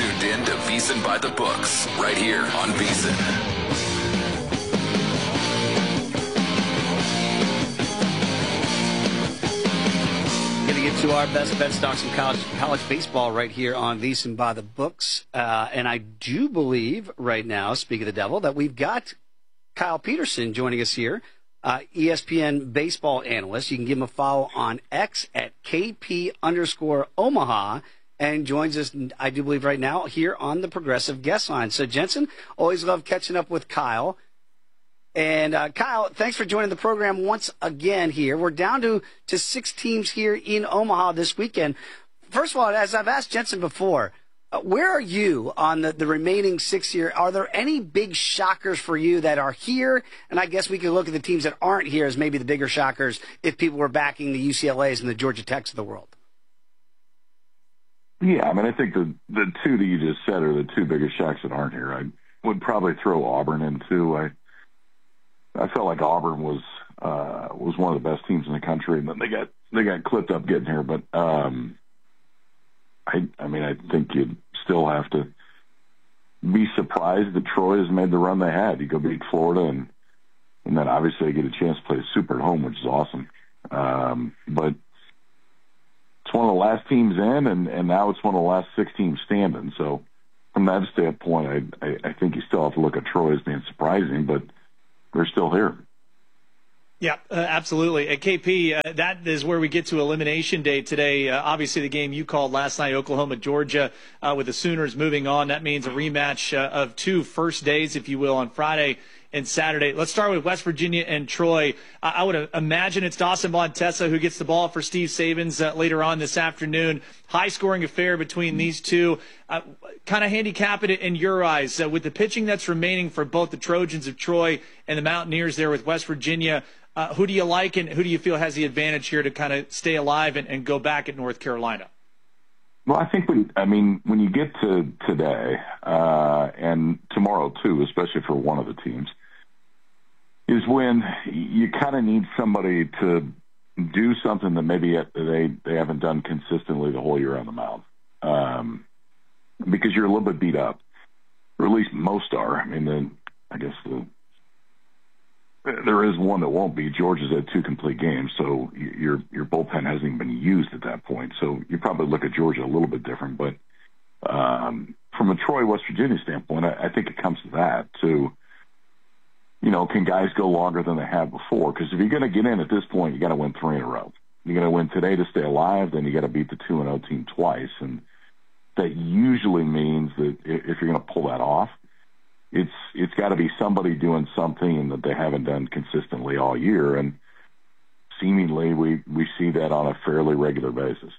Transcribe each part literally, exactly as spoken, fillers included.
tuned in to VSiN by the Books, right here on VSiN. Going to get to our best bet stocks in college college baseball right here on VSiN by the Books. Uh, and I do believe right now, speak of the devil, that we've got Kyle Peterson joining us here, uh, E S P N baseball analyst. You can give him a follow on X at K P underscore Omaha. And joins us, I do believe, right now here on the Progressive Guest Line. So, Jensen, always love catching up with Kyle. And, uh, Kyle, thanks for joining the program once again here. We're down to, to six teams here in Omaha this weekend. First of all, as I've asked Jensen before, uh, where are you on the, the remaining six here? Are there any big shockers for you that are here? And I guess we could look at the teams that aren't here as maybe the bigger shockers if people were backing the U C L A's and the Georgia Techs of the world. Yeah, I mean, I think the the two that you just said are the two biggest shocks that aren't here. I would probably throw Auburn in too. I I felt like Auburn was uh, was one of the best teams in the country, and then they got they got clipped up getting here. But um, I I mean, I think you'd still have to be surprised that Troy has made the run they had. You go beat Florida, and and then obviously they get a chance to play Super at home, which is awesome. Um, but it's one of the last teams in, and, and now it's one of the last six teams standing. So from that standpoint, I, I, I think you still have to look at Troy as being surprising, but they're still here. Yeah, uh, absolutely. At K P, uh, that is where we get to Elimination Day today. Uh, obviously, the game you called last night, Oklahoma, Georgia, uh, with the Sooners moving on. That means a rematch uh, of two first days, if you will, on Friday and Saturday. Let's start with West Virginia and Troy. I, I would imagine it's Dawson Montessa who gets the ball for Steve Sabins uh, later on this afternoon. High-scoring affair between these two. Uh, kind of handicap it in your eyes. Uh, with the pitching that's remaining for both the Trojans of Troy and the Mountaineers there with West Virginia, uh, who do you like and who do you feel has the advantage here to kind of stay alive and, and go back at North Carolina? Well, I think when, I mean, when you get to today uh, and tomorrow, too, especially for one of the teams, is when you kind of need somebody to do something that maybe they, they haven't done consistently the whole year on the mound. Um, because you're a little bit beat up, or at least most are. I mean, the, I guess the, there is one that won't be. Georgia's had two complete games, so your your bullpen hasn't even been used at that point. So you probably look at Georgia a little bit different. But um, from a Troy, West Virginia standpoint, I, I think it comes to that, to, you know, can guys go longer than they have before? Because if you're going to get in at this point, you got to win three in a row. You're going to win today to stay alive, then you got to beat the two and oh team twice. And that usually means that if you're going to pull that off, it's it's got to be somebody doing something that they haven't done consistently all year. And seemingly we, we see that on a fairly regular basis.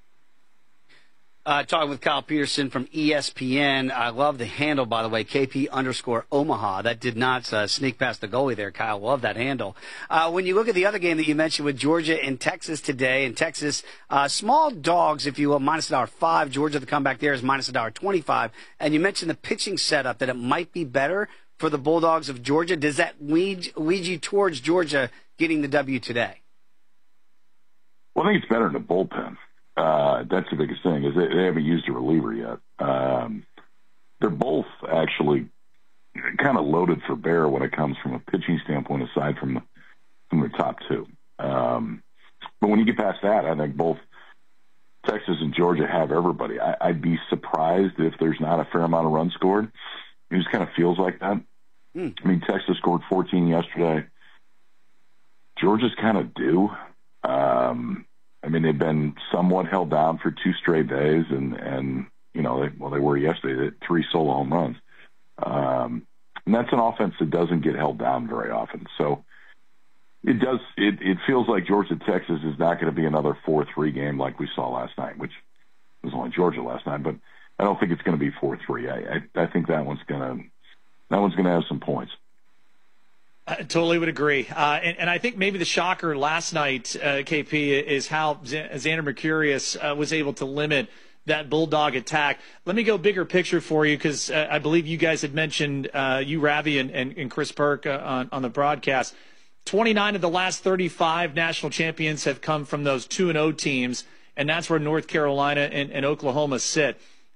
Uh, talking with Kyle Peterson from E S P N. I love the handle, by the way, K P underscore Omaha. That did not uh, sneak past the goalie there, Kyle. Love that handle. Uh, when you look at the other game that you mentioned with Georgia and Texas today, and Texas, uh, small dogs, if you will, minus a dollar five. Georgia, the comeback there is minus a dollar twenty-five. And you mentioned the pitching setup, that it might be better for the Bulldogs of Georgia. Does that lead, lead you towards Georgia getting the W today? Well, I think it's better in the bullpen. Uh, that's the biggest thing, is they, they haven't used a reliever yet. Um, they're both actually kind of loaded for bear when it comes from a pitching standpoint, aside from the, from the top two. Um, but when you get past that, I think both Texas and Georgia have everybody. I, I'd be surprised if there's not a fair amount of runs scored. It just kind of feels like that. Mm. I mean, Texas scored fourteen yesterday. Georgia's kind of due. Um, I mean, they've been somewhat held down for two straight days, and, and you know, they, well, they were yesterday, they had three solo home runs. Um, and that's an offense that doesn't get held down very often. So it does, it, it feels like Georgia-Texas is not going to be another four three game like we saw last night, which was only Georgia last night, but I don't think it's going to be four three. I, I, I think that one's going to, that one's going to have some points. I totally would agree. Uh, and, and I think maybe the shocker last night, uh, K P, is how Z- Xander Mercurius uh, was able to limit that Bulldog attack. Let me go bigger picture for you, because uh, I believe you guys had mentioned, uh, you, Ravi, and, and, and Chris Perk uh, on, on the broadcast. twenty-nine of the last thirty-five national champions have come from those two and oh teams, and that's where North Carolina and, and Oklahoma sit.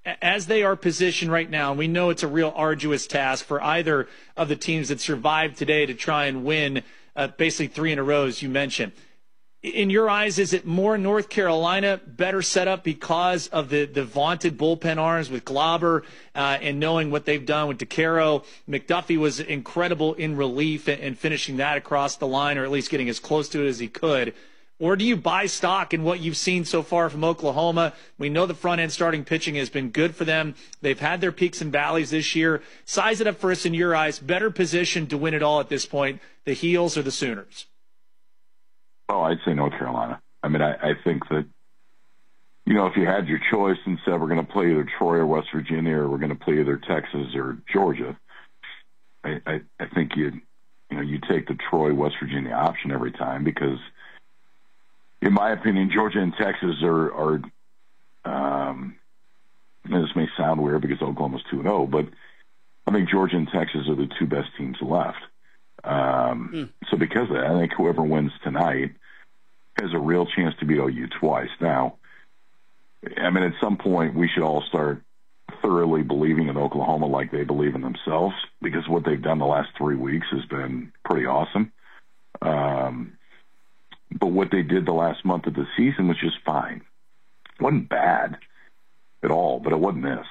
as they are positioned right now, and we know it's a real arduous task for either of the teams that survived today to try and win uh, basically three in a row, as you mentioned. In your eyes, is it more North Carolina better set up because of the, the vaunted bullpen arms with Glauber uh, and knowing what they've done with DeCaro? McDuffie was incredible in relief and, and finishing that across the line, or at least getting as close to it as he could. Or do you buy stock in what you've seen so far from Oklahoma? We know the front-end starting pitching has been good for them. They've had their peaks and valleys this year. Size it up for us in your eyes. Better positioned to win it all at this point, the Heels or the Sooners? Oh, I'd say North Carolina. I mean, I, I think that, you know, if you had your choice and said we're going to play either Troy or West Virginia, or we're going to play either Texas or Georgia, I, I, I think you you know, you take the Troy, West Virginia option every time because, in my opinion, Georgia and Texas are, are um, and this may sound weird because Oklahoma's two and oh, but I think Georgia and Texas are the two best teams left. Um, mm. So because of that, I think whoever wins tonight has a real chance to beat O U twice. Now, I mean, at some point, we should all start thoroughly believing in Oklahoma like they believe in themselves, because what they've done the last three weeks has been pretty awesome. Um, but what they did the last month of the season was just fine. It wasn't bad at all, but it wasn't this.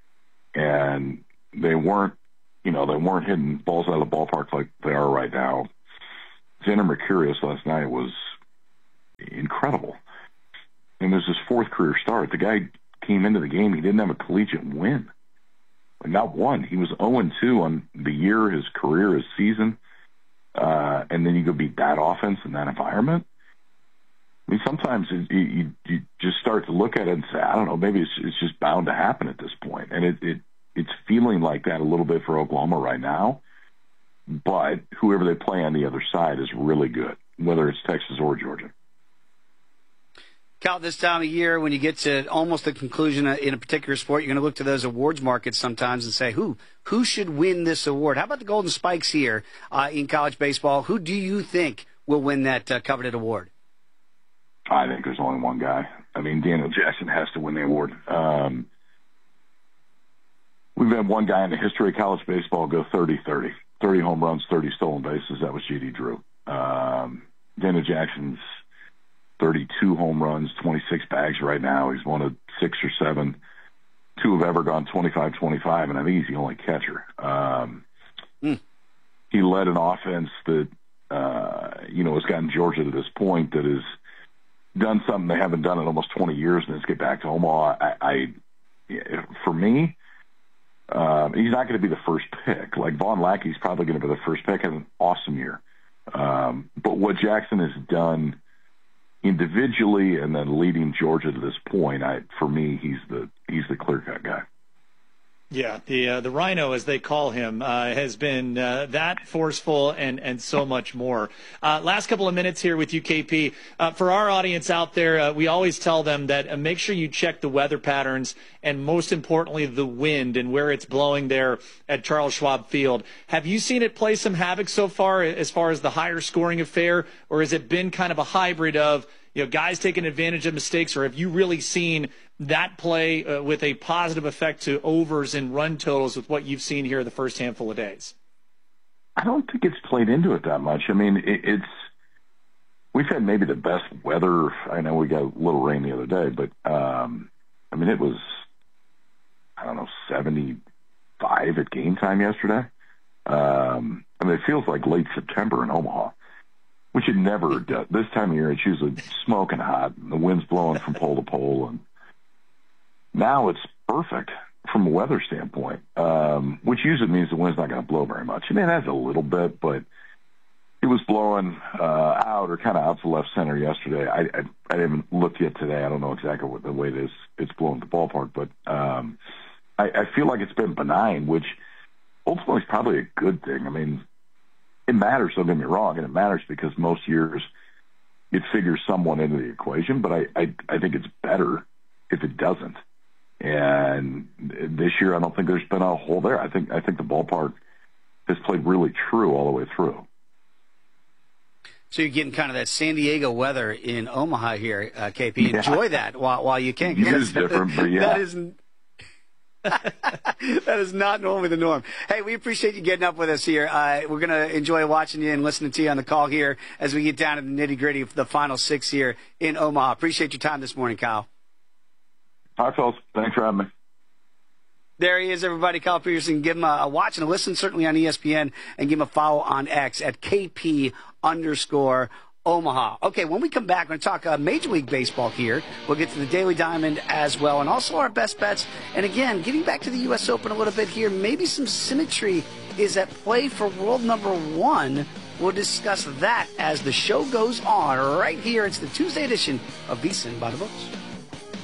And they weren't, you know, they weren't hitting balls out of the ballpark like they are right now. Xander Mercurius last night was incredible. And there's his fourth career start. The guy came into the game, he didn't have a collegiate win. Not one. He was oh and two on the year, his career, his season. Uh, and then you go beat that offense in that environment. I mean, sometimes it, you, you just start to look at it and say, I don't know, maybe it's, it's just bound to happen at this point. And it, it it's feeling like that a little bit for Oklahoma right now. But whoever they play on the other side is really good, whether it's Texas or Georgia. Cal, this time of year, when you get to almost the conclusion in a particular sport, you're going to look to those awards markets sometimes and say, who who should win this award? How about the Golden Spikes here uh, in college baseball? Who do you think will win that uh, coveted award? I think there's only one guy. I mean, Daniel Jackson has to win the award. Um, we've had one guy in the history of college baseball go thirty thirty. thirty home runs, thirty stolen bases. That was J D. Drew. Um, Daniel Jackson's thirty-two home runs, twenty-six bags right now. He's one of six or seven. Two have ever gone twenty-five twenty-five, and I think he's the only catcher. Um, mm. He led an offense that, uh, you know, has gotten Georgia to this point that has done something they haven't done in almost twenty years, and it's get back to Omaha. I, I for me, um, he's not going to be the first pick. Like Vaughn Lackey's probably going to be the first pick. Had an awesome year. Um, but what Jackson has done individually and then leading Georgia to this point, I, for me, he's the he's the clear-cut guy. Yeah, the uh, the Rhino, as they call him, uh, has been uh, that forceful and, and so much more. Uh, last couple of minutes here with you, K P. Uh, for our audience out there, uh, we always tell them that uh, make sure you check the weather patterns and, most importantly, the wind and where it's blowing there at Charles Schwab Field. Have you seen it play some havoc so far as far as the higher scoring affair, or has it been kind of a hybrid of, you know, guys taking advantage of mistakes, or have you really seen that play uh, with a positive effect to overs and run totals with what you've seen here the first handful of days? I don't think it's played into it that much. I mean, it, it's we've had maybe the best weather. I know we got a little rain the other day, but um, I mean, it was, I don't know, seventy-five at game time yesterday. Um, I mean, it feels like late September in Omaha, which it never does. This time of year, it's usually smoking hot, and the wind's blowing from pole to pole, and now it's perfect from a weather standpoint, um, which usually means the wind's not going to blow very much. I mean, it has a little bit, but it was blowing uh, out or kind of out to left center yesterday. I, I, I haven't looked yet today. I don't know exactly what the way it is. It's blowing the ballpark, but um, I, I feel like it's been benign, which ultimately is probably a good thing. I mean, it matters, don't get me wrong, and it matters because most years it figures someone into the equation, but I, I, I think it's better if it doesn't. And this year, I don't think there's been a hole there. I think I think the ballpark has played really true all the way through. So you're getting kind of that San Diego weather in Omaha here, uh, K P. Enjoy yeah. that while while you can. It is different, but yeah. That isn't. That is not normally the norm. Hey, we appreciate you getting up with us here. Uh, we're going to enjoy watching you and listening to you on the call here as we get down to the nitty-gritty of the final six here in Omaha. Appreciate your time this morning, Kyle. All right, fellas. Thanks for having me. There he is, everybody. Kyle Peterson. Give him a, a watch and a listen, certainly on E S P N, and give him a follow on X at K P underscore Omaha. Okay, when we come back, we're going to talk uh, Major League Baseball here. We'll get to the Daily Diamond as well, and also our best bets. And again, getting back to the U S Open a little bit here, maybe some symmetry is at play for world number one. We'll discuss that as the show goes on right here. It's the Tuesday edition of VSiN by the Books.